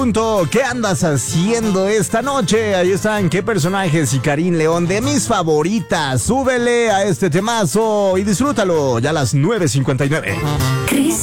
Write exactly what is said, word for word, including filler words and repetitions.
¿Qué andas haciendo esta noche? Ahí están, ¿qué personajes? Y Karim León, de mis favoritas. Súbele a este temazo y disfrútalo. Ya a las nueve cincuenta y nueve. Cris